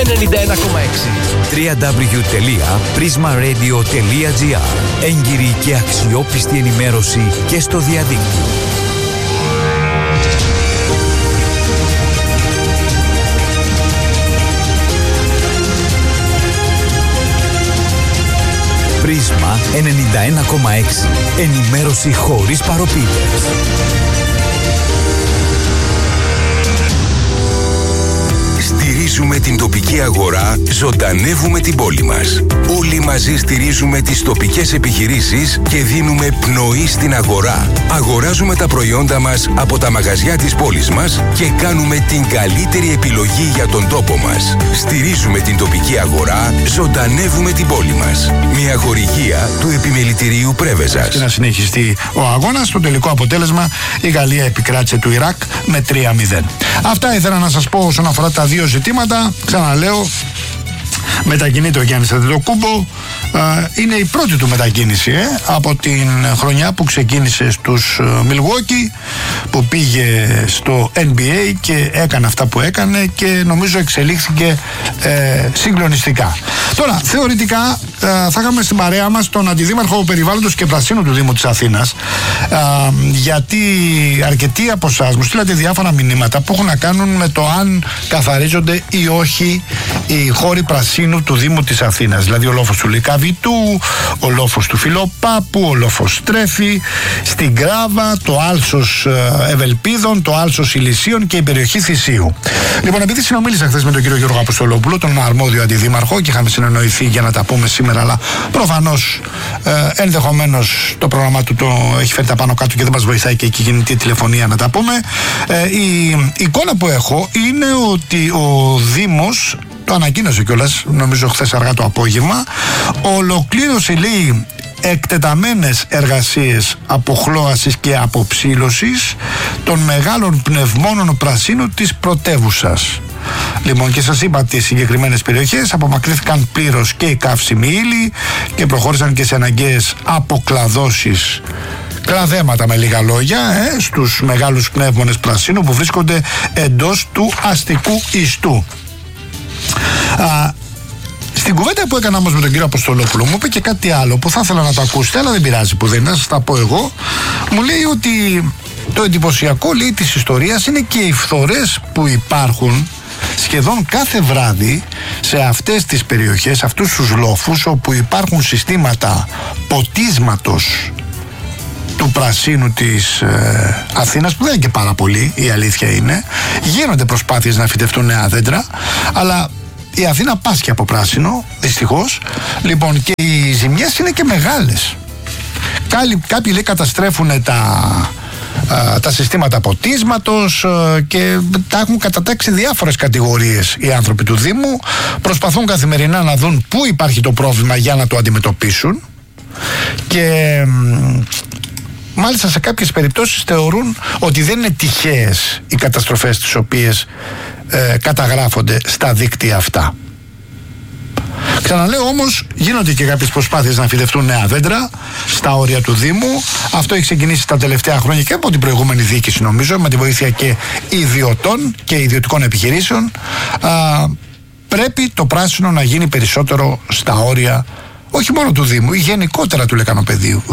91,6. www.prismaradio.gr. Έγκυρη και αξιόπιστη ενημέρωση και στο διαδίκτυο. Πρίσμα 91,6. Ενημέρωση χωρίς παροπίδες. Στηρίζουμε την τοπική αγορά, ζωντανεύουμε την πόλη μας. Όλοι μαζί στηρίζουμε τις τοπικές επιχειρήσεις και δίνουμε πνοή στην αγορά. Αγοράζουμε τα προϊόντα μας από τα μαγαζιά της πόλης μας και κάνουμε την καλύτερη επιλογή για τον τόπο μας. Στηρίζουμε την τοπική αγορά, ζωντανεύουμε την πόλη μας. Μια χορηγία του Επιμελητηρίου Πρέβεζας. Και να συνεχιστεί ο αγώνας. Στο τελικό αποτέλεσμα η Γαλλία επικράτησε του Ιράκ με 3-0. Αυτά ήθελα να σας πω όσον αφορά τα δύο ζητήματα. Ξαναλέω, μετακινείται ο Γιάννης Αντετοκούμπο. Είναι η πρώτη του μετακίνηση από την χρονιά που ξεκίνησε στους Milwaukee, που πήγε στο NBA και έκανε αυτά που έκανε και νομίζω εξελίχθηκε συγκλονιστικά. Τώρα, θεωρητικά θα είχαμε στην παρέα μας τον Αντιδήμαρχο Περιβάλλοντος και Πρασίνου του Δήμου της Αθήνας, γιατί αρκετοί από εσάς μου στείλατε διάφορα μηνύματα που έχουν να κάνουν με το αν καθαρίζονται ή όχι οι χώροι πρασίνου του Δήμου της Αθήνας, δηλαδή ο λόφος του Λυκαβητού, ο λόφος του Φιλοπάπου, ο λόφος Στρέφη, στην Κράβα, το άλσος Ευελπίδων, το άλσος Ηλυσίων και η περιοχή Θησίου. Λοιπόν, επειδή συνομίλησα χθες με τον κύριο Γιώργο Αποστολόπουλο, τον αρμόδιο αντιδήμαρχο, και είχαμε συνεννοηθεί για να τα πούμε σήμερα, αλλά προφανώς ενδεχομένως το πρόγραμμα του το έχει φέρει τα πάνω κάτω και δεν μας βοηθάει και η κινητή τηλεφωνία να τα πούμε. Η εικόνα που έχω είναι ότι ο Δήμος, το ανακοίνωσε κιόλας, νομίζω χθες αργά το απόγευμα, ολοκλήρωσε, λέει, εκτεταμένες εργασίες αποχλώασης και αποψήλωσης των μεγάλων πνευμόνων πρασίνου της πρωτεύουσας. Λοιπόν, και σας είπα τις συγκεκριμένες περιοχές απομακρύνθηκαν πλήρως και οι καύσιμοι ύλοι και προχώρησαν και σε αναγκαίες αποκλαδώσεις, κλαδέματα με λίγα λόγια, στους μεγάλους πνεύμονες πρασίνου που βρίσκονται εντός του αστικού ιστού. Στην κουβέντα που έκανα όμως με τον κύριο Αποστολόπουλο μου είπε και κάτι άλλο που θα ήθελα να το ακούσετε, αλλά δεν πειράζει που δεν είναι, σας τα πω εγώ. Μου λέει ότι το εντυπωσιακό, λέει, της ιστορίας είναι και οι φθορές που υπάρχουν σχεδόν κάθε βράδυ σε αυτές τις περιοχές, αυτούς τους λόφους όπου υπάρχουν συστήματα ποτίσματος του πρασίνου της Αθήνας, που δεν είναι και πάρα πολύ, η αλήθεια είναι. Γίνονται προσπάθειες να φυτευτούν νέα δέντρα, αλλά η Αθήνα πάσχει από πράσινο, δυστυχώς. Λοιπόν, και οι ζημιές είναι και μεγάλες. Κάποιοι, λέει, καταστρέφουν τα συστήματα ποτίσματος και τα έχουν κατατάξει διάφορες κατηγορίες οι άνθρωποι του Δήμου. Προσπαθούν καθημερινά να δουν πού υπάρχει το πρόβλημα για να το αντιμετωπίσουν και μάλιστα σε κάποιες περιπτώσεις θεωρούν ότι δεν είναι τυχαίες οι καταστροφές τις οποίες καταγράφονται στα δίκτυα αυτά. Ξαναλέω όμως, γίνονται και κάποιες προσπάθειες να φυτευτούν νέα δέντρα στα όρια του Δήμου. Αυτό έχει ξεκινήσει τα τελευταία χρόνια και από την προηγούμενη διοίκηση, νομίζω, με τη βοήθεια και ιδιωτών και ιδιωτικών επιχειρήσεων. Πρέπει το πράσινο να γίνει περισσότερο στα όρια, όχι μόνο του Δήμου, ή γενικότερα του λεκανοπεδίου.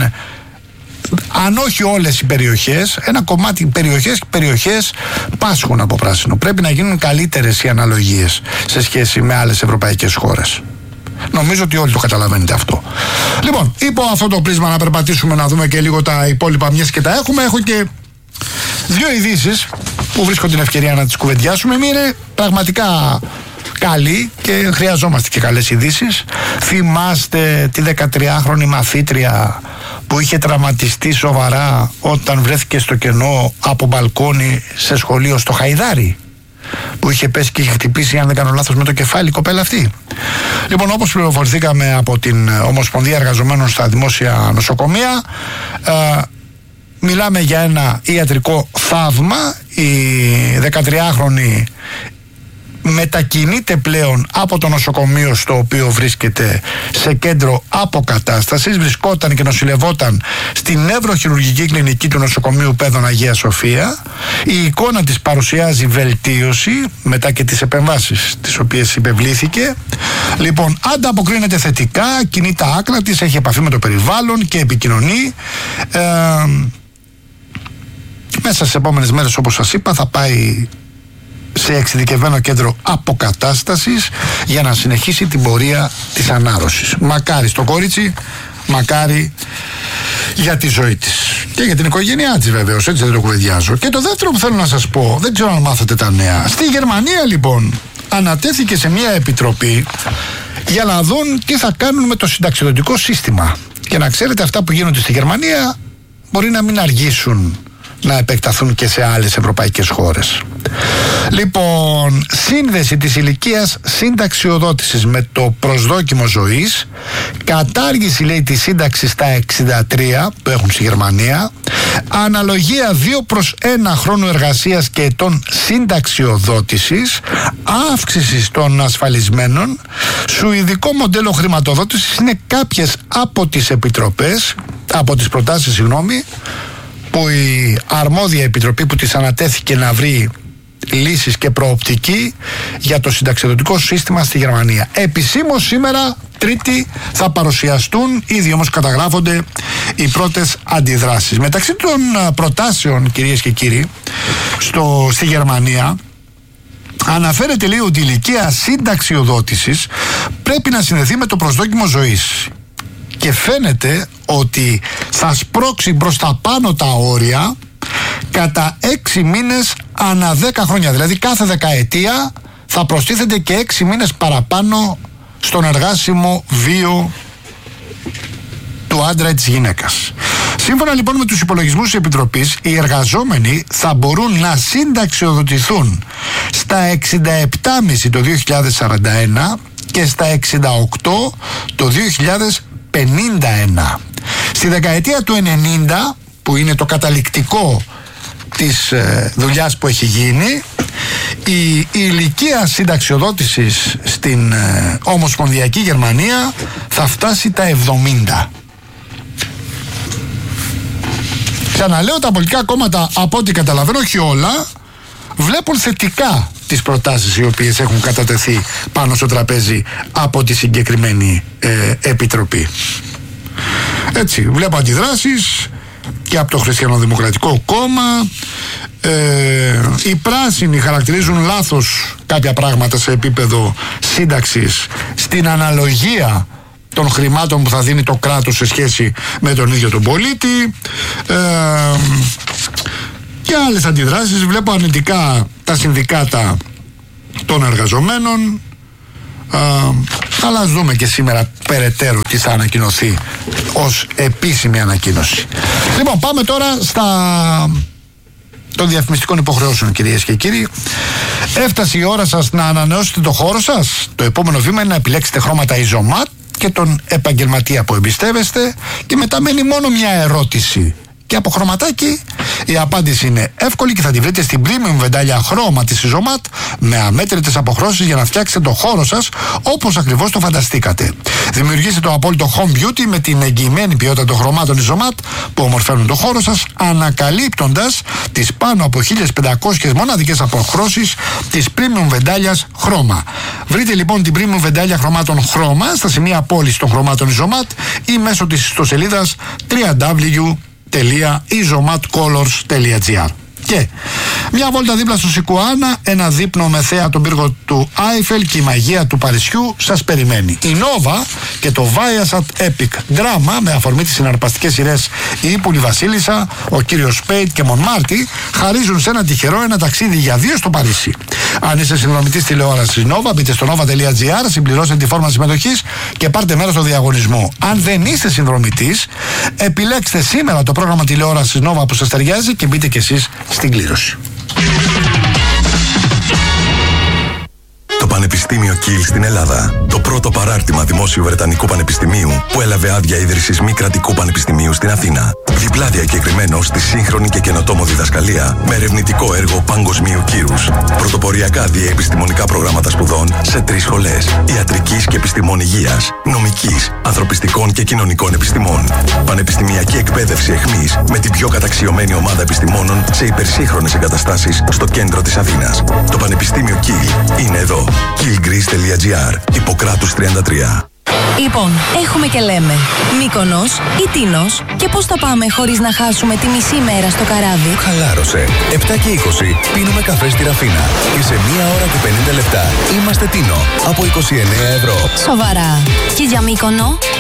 Αν όχι όλες οι περιοχές, ένα κομμάτι περιοχές πάσχουν από πράσινο. Πρέπει να γίνουν καλύτερες οι αναλογίες σε σχέση με άλλες ευρωπαϊκές χώρες. Νομίζω ότι όλοι το καταλαβαίνετε αυτό. Λοιπόν, υπό αυτό το πρίσμα να περπατήσουμε να δούμε και λίγο τα υπόλοιπα, μιας και τα έχουμε. Έχω και δύο ειδήσεις που βρίσκω την ευκαιρία να τις κουβεντιάσουμε. Είναι πραγματικά καλή και χρειαζόμαστε και καλές ειδήσεις. Θυμάστε τη 13χρονη μαθήτρια που είχε τραυματιστεί σοβαρά όταν βρέθηκε στο κενό από μπαλκόνι σε σχολείο στο Χαϊδάρι, που είχε πέσει και είχε χτυπήσει, αν δεν κάνω λάθος, με το κεφάλι η κοπέλα αυτή? Λοιπόν, όπως πληροφορηθήκαμε από την Ομοσπονδία Εργαζομένων στα Δημόσια Νοσοκομεία, μιλάμε για ένα ιατρικό θαύμα. Η 13χρονη μετακινείται πλέον από το νοσοκομείο στο οποίο βρίσκεται σε κέντρο αποκατάστασης. Βρισκόταν και νοσηλευόταν στην νευροχειρουργική κλινική του νοσοκομείου Παιδών Αγία Σοφία. Η εικόνα της παρουσιάζει βελτίωση μετά και τις επεμβάσεις τις οποίες υπευλήθηκε. Λοιπόν, ανταποκρίνεται θετικά, κινεί τα άκρα της, έχει επαφή με το περιβάλλον και επικοινωνεί. Μέσα στις επόμενες μέρες, όπως σας είπα, θα πάει σε εξειδικευμένο κέντρο αποκατάστασης για να συνεχίσει την πορεία της ανάρρωσης. Μακάρι στο κόριτσι, μακάρι για τη ζωή της και για την οικογένειά της, βεβαίως, έτσι δεν το κουβεντιάζω. Και το δεύτερο που θέλω να σας πω, δεν ξέρω αν μάθατε τα νέα. Στη Γερμανία, λοιπόν, ανατέθηκε σε μια επιτροπή για να δουν τι θα κάνουν με το συνταξιδοτικό σύστημα. Και να ξέρετε, αυτά που γίνονται στη Γερμανία μπορεί να μην αργήσουν να επεκταθούν και σε άλλες ευρωπαϊκές χώρες. Λοιπόν, σύνδεση της ηλικίας συνταξιοδότησης με το προσδόκιμο ζωής, κατάργηση, λέει, της σύνταξης στα 63 που έχουν στη Γερμανία, αναλογία 2/1 χρόνου εργασίας και ετών συνταξιοδότησης, αύξηση των ασφαλισμένων, σουηδικό μοντέλο χρηματοδότησης είναι κάποιες από τις επιτροπές, από τις προτάσεις, που η αρμόδια επιτροπή που της ανατέθηκε να βρει λύσεις και προοπτική για το συνταξιδοτικό σύστημα στη Γερμανία. Επισήμως σήμερα, Τρίτη, θα παρουσιαστούν, ήδη όμως καταγράφονται οι πρώτες αντιδράσεις. Μεταξύ των προτάσεων, κυρίες και κύριοι, στη Γερμανία αναφέρεται, λέει, ότι η ηλικία συνταξιοδότησης πρέπει να συνδεθεί με το προσδόκιμο ζωής. Και φαίνεται ότι θα σπρώξει προς τα πάνω τα όρια κατά 6 μήνες ανά 10 χρόνια. Δηλαδή κάθε δεκαετία θα προστίθεται και 6 μήνες παραπάνω στον εργάσιμο βίο του άντρα ή της γυναίκας. Σύμφωνα, λοιπόν, με τους υπολογισμούς της Επιτροπής, οι εργαζόμενοι θα μπορούν να συνταξιοδοτηθούν στα 67,5 το 2041 και στα 68 το 2051. Στη δεκαετία του 90, που είναι το καταληκτικό της δουλειάς που έχει γίνει, η ηλικία συνταξιοδότησης στην Ομοσπονδιακή Γερμανία θα φτάσει τα 70. Ξαναλέω, τα πολιτικά κόμματα, από ό,τι καταλαβαίνω, όχι όλα, βλέπουν θετικά τις προτάσεις οι οποίες έχουν κατατεθεί πάνω στο τραπέζι από τη συγκεκριμένη επιτροπή. Έτσι, βλέπω αντιδράσεις και από το Χριστιανοδημοκρατικό Κόμμα. Οι πράσινοι χαρακτηρίζουν λάθος κάποια πράγματα σε επίπεδο σύνταξης στην αναλογία των χρημάτων που θα δίνει το κράτος σε σχέση με τον ίδιο τον πολίτη. Και άλλες αντιδράσεις. Βλέπω αρνητικά τα συνδικάτα των εργαζομένων. Αλλά ας δούμε και σήμερα περαιτέρω τι θα ανακοινωθεί ως επίσημη ανακοίνωση. Λοιπόν, πάμε τώρα των διαφημιστικών υποχρεώσεων, κυρίες και κύριοι. Έφτασε η ώρα σας να ανανεώσετε το χώρο σας. Το επόμενο βήμα είναι να επιλέξετε χρώματα Isomat και τον επαγγελματία που εμπιστεύεστε, και μετά μένει μόνο μια ερώτηση. Και από χρωματάκι η απάντηση είναι εύκολη και θα τη βρείτε στην premium βεντάλια χρώμα της Isomat με αμέτρητες αποχρώσεις για να φτιάξετε το χώρο σας όπως ακριβώς το φανταστήκατε. Δημιουργήστε το απόλυτο home beauty με την εγγυημένη ποιότητα των χρωμάτων Isomat που ομορφαίνουν το χώρο σας, ανακαλύπτοντας τις πάνω από 1500 μοναδικές αποχρώσεις της premium βεντάλιας χρώμα. Βρείτε λοιπόν την premium βεντάλια χρωμάτων χρώμα στα σημεία πώληση των χρωμάτων Isomat ή μέσω της ιστοσελίδας www.isomatcolors.gr. Και μια βόλτα δίπλα στο Σικουάνα, ένα δείπνο με θέα τον πύργο του Άιφελ και η μαγεία του Παρισιού σας περιμένει. Η Nova και το Viasat Epic Drama, με αφορμή τις συναρπαστικές σειρές Η Ύπουλη Βασίλισσα, Ο Κύριος Σπέιτ και Μονμάρτι, χαρίζουν σε ένα τυχερό ένα ταξίδι για 2 στο Παρίσι. Αν είστε συνδρομητής τηλεόρασης Nova, μπείτε στο nova.gr, συμπληρώστε τη φόρμα συμμετοχής και πάρτε μέρος στο διαγωνισμό. Αν δεν είστε συνδρομητής, επιλέξτε σήμερα το πρόγραμμα τηλεόρασης Nova που σας ταιριάζει και μπείτε κι εσείς στην κλήρωση. Πανεπιστήμιο Κιλ στην Ελλάδα. Το πρώτο παράρτημα δημόσιου Βρετανικού Πανεπιστημίου που έλαβε άδεια ίδρυσης μη κρατικού πανεπιστημίου στην Αθήνα. Διπλά διακεκριμένο στη σύγχρονη και καινοτόμο διδασκαλία με ερευνητικό έργο παγκοσμίου κύρους. Πρωτοποριακά διεπιστημονικά προγράμματα σπουδών σε 3 σχολές: ιατρικής και επιστημών υγείας, νομικής, ανθρωπιστικών και κοινωνικών επιστημών. Πανεπιστημιακή εκπαίδευση εχμής με την πιο καταξιωμένη ομάδα επιστημόνων σε υπερσύγχρονες εγκαταστάσεις στο κέντρο της Αθήνας. Το Πανεπιστήμιο Κιλ είναι εδώ. Kilgreece.gr, Ιπποκράτους 33. Λοιπόν, έχουμε και λέμε Μύκονος ή Τίνος, και πώς θα πάμε χωρίς να χάσουμε τη μισή μέρα στο καράβι? Χαλάρωσε. 7 και 20 πίνουμε καφέ στη Ραφίνα και σε 1 ώρα και 50 λεπτά είμαστε Τίνο από 29 ευρώ. Σοβαρά? Και για Μύκονο?